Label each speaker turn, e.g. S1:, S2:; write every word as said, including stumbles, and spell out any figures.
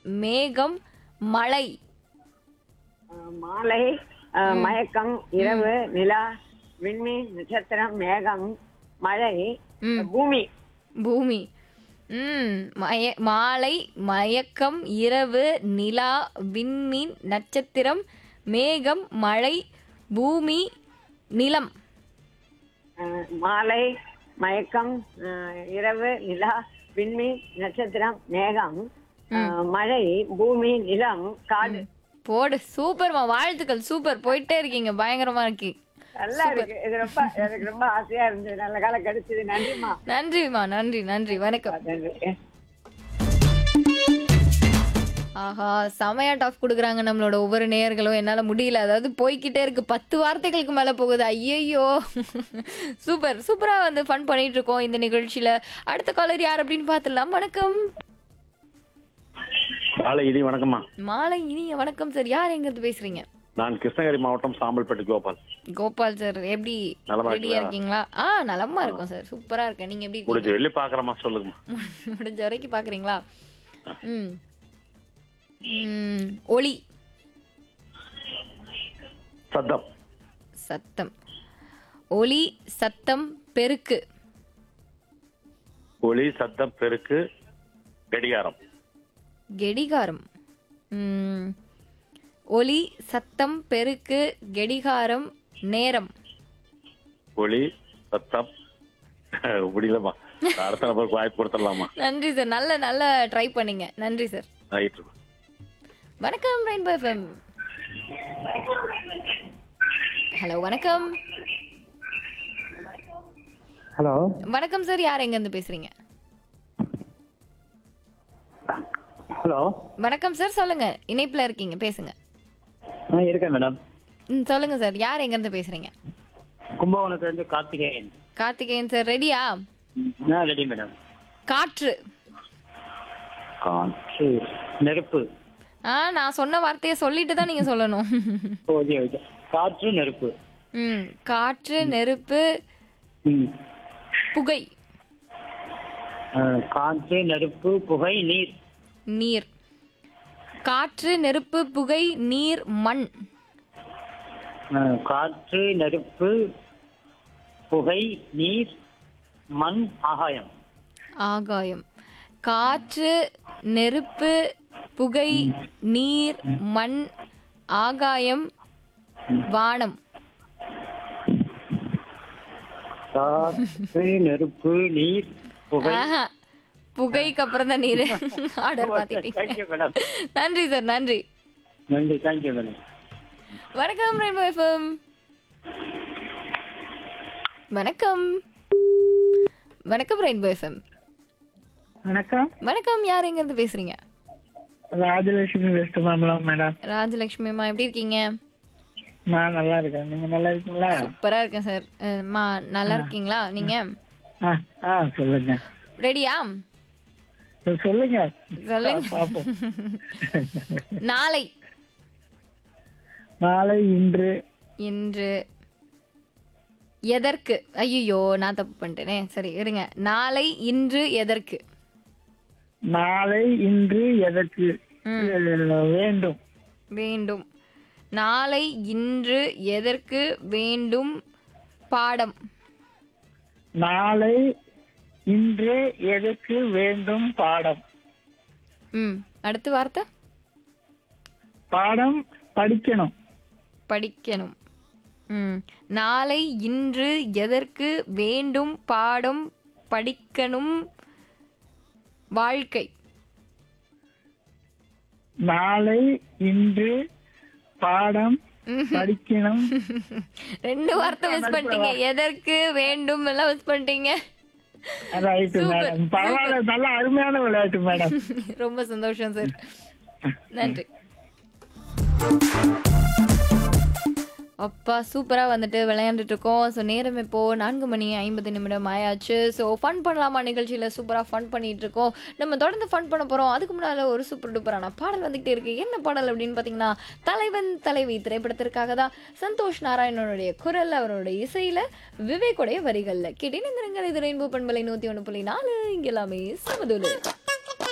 S1: மேகம் மழை.
S2: அஹ், மாலை, அஹ், மயக்கம், இரவு, நிலா, விண்மீன், நட்சத்திரம், மேகம், மழை,
S1: ம்.
S2: பூமி.
S1: பூமி. ம் மய மாலை மயக்கம் இரவு நிலா விண்மீன் நட்சத்திரம் மேகம் மழை பூமி நிலம்.
S2: அஹ், மாலை, மயக்கம், அஹ், இரவு, நிலா, விண்மீன், நட்சத்திரம், மேகம், அஹ், மழை, பூமி, நிலம், காடு.
S1: போடு சூப்பர்மா, வாழ்த்துக்கள், சூப்பர், போயிட்டே இருக்கீங்க, பயங்கரமா இருக்கு.
S2: நல்லா இருக்கு. இது ரொம்ப எனக்கு ரொம்ப ஆசையா இருந்தது. நல்ல காலம் கிடைச்சது. நன்றிமா.
S1: நன்றிமா, நன்றி நன்றி, வணக்கம்.
S2: நன்றி.
S1: ஆஹா, செமையா டாப் கொடுக்குறாங்க நம்மளோட ஒவ்வொரு நேயர்களும். என்னால முடியல, அதாவது போய்கிட்டே இருக்கு, பத்து வார்த்தைகளுக்கு மேல போகுது. ஐயையோ, சூப்பர் சூப்பரா வந்து ஃபன் பண்ணிட்டு இருக்கோம் இந்த நிகழ்ச்சியில. அடுத்த காலர் யார் அப்படின்னு பார்த்துடலாம். வணக்கம்.
S3: காலை இடி வணக்கம்மா.
S1: மாலை இனிய வணக்கம் சார். யார் எங்க இருந்து பேசுறீங்க?
S3: நான் கிருஷ்ணகிரி மாவட்டம் சாம்பல்பேட்டை கோபால்.
S1: கோபால் சார், எப்படி
S3: நலமா
S1: ரெடியா
S3: இருக்கீங்களா?
S1: இருக்கீங்களா? ஆ நலமா இருக்கும் சார், சூப்பரா இருக்கேன். நீங்க எப்படி
S3: முடிஞ்ச
S1: இருக்கீங்க?
S3: வெளியே பாக்குறமா சொல்லுங்கம்மா.
S1: முடிஞ்ச வரைக்கும் பாக்குறீங்களா? ம் ம், ஒளி.
S3: சத்தம்.
S1: சத்தம். ஒளி சத்தம் பெருக்கு.
S3: ஒளி சத்தம் பெருக்கு கடிகாரம்.
S1: கெடிகாரம். ம், ஒளி சத்தம் பெருக்கு கெடிகாரம் நேரம்.
S3: ஒளி சத்தம் முடியலமா. அடுத்த நபருக்கு வாய்ப்பு கொடுத்துடலாமா?
S1: நன்றி சார், நல்ல நல்ல ட்ரை பண்ணீங்க, நன்றி சார்.
S3: ரைட்டு.
S1: வணக்கம் ரெயின்போ எஃப்எம். ஹலோ வணக்கம்.
S4: ஹலோ
S1: வணக்கம் சார், யார் எங்க இருந்து பேசுறீங்க?
S4: ஹலோ
S1: வணக்கம் சார், சொல்லுங்க, இணைப்புல இருக்கீங்க, பேசுங்க.
S4: ஆ இருக்கேன் மேடம்.
S1: ம் சொல்லுங்க சார், யார் எங்க இருந்து பேசுறீங்க?
S4: கும்பகோணத்துலேருந்து கார்த்திகேயன்.
S1: கார்த்திகேயன் சார், ரெடியா?
S4: ஆ ரெடி மேடம்.
S1: காற்று.
S4: காற்று நெருப்பு.
S1: ஆ நான் சொன்ன வார்த்தையை சொல்லிட்டு தான் நீங்க சொல்லணும்.
S4: Okay okay. காற்று நெருப்பு.
S1: ம் காற்று நெருப்பு
S4: ம்.
S1: புகை.
S4: ஆ, காற்று நெருப்பு புகை நீர்.
S1: நீர். காற்று நெருப்பு புகை நீர் மண்.
S4: ஆ, காற்று நெருப்பு புகை நீர் மண் ஆகாயம்.
S1: ஆகாயம். காற்று நெருப்பு புகை நீர் மண் ஆகாயம் வானம்.
S4: காற்று நெருப்பு நீர் புகை.
S1: ஆஹா, புகைக்கு அப்புறம் தான் நீர். ஆர்டர் மாத்திட்டீங்க.
S4: Thank you madam.
S1: நன்றி சார், நன்றி.
S4: நன்றி, தேங்க்யூ மேடம்.
S1: வணக்கம் ரெயின்போ எஃப்எம். வணக்கம். வணக்கம் ரெயின்போ எஃப்எம்.
S4: வணக்கம்.
S1: வணக்கம், யார் எங்க இருந்து பேசுறீங்க?
S4: Rajalakshmi west Mambalam madam.
S1: ராஜலட்சுமி அம்மா, எப்படி இருக்கீங்க?
S4: நான் நல்லா இருக்கேன். நீங்க நல்லா இருக்கீங்களா?
S1: சூப்பரா இருக்கேன் சார். அம்மா நல்லா இருக்கீங்களா நீங்க?
S4: ஆ ஆ சொல்லுங்க.
S1: ரெடியா?
S4: சொல்லுங்க
S1: சொல்லுங்க.
S4: பாப்போம்.
S1: நாளை.
S4: நாளை இன்று.
S1: இன்று. எதற்கு? ஐயோ நான் தப்பு பண்ணிட்டேனே, சரி இருங்க. நாளை இன்று எதற்கு?
S4: நாளை இன்று எதற்கு? வேண்டும்.
S1: வேண்டும். நாளை இன்று எதற்கு வேண்டும் பாடம்.
S4: நாளை இன்று எதற்கு வேண்டும் பாடம்.
S1: ம் அடுத்த வார்த்தை
S4: பாடம் படிக்கணும்.
S1: படிக்கணும். ம் நாளை இன்று எதற்கு வேண்டும் பாடம் படிக்கணும் வாழ்க்கை.
S4: நாளை இன்று பாடம் படிக்கணும்.
S1: ரெண்டு வார்த்தை மிஸ் பண்ணிட்டீங்க. எதற்கு வேண்டும் எல்லாம் மிஸ் பண்ணிட்டீங்க.
S4: Right madam. பரவாயில்ல, நல்ல அருமையான விளையாட்டு மேடம்.
S1: ரொம்ப சந்தோஷம் சார், நன்றி. அப்பா சூப்பராக வந்துட்டு விளையாண்டுட்டு இருக்கோம். ஸோ நேரம் இப்போ நான்கு மணி ஐம்பது நிமிடம் ஆயாச்சு. ஸோ ஃபன் பண்ணலாமா நிகழ்ச்சியில் சூப்பராக ஃபன் பண்ணிட்டு இருக்கோம். நம்ம தொடர்ந்து ஃபன் பண்ண போகிறோம். அதுக்கு முன்னால் ஒரு சூப்பர் டூப்பரான பாடல் வந்துகிட்டே இருக்கு. என்ன பாடல் அப்படின்னு பார்த்தீங்கன்னா, தலைவன் தலைவி திரைப்படத்திற்காக தான் சந்தோஷ் நாராயணனுடைய குரல், அவருடைய இசையில் விவேக்குடைய வரிகளில் கேட்டேன். இந்த இது ரெயின்போ பண்பலை நூற்றி ஒன்று புள்ளி நாலு இங்கே எல்லாமே சமதுல.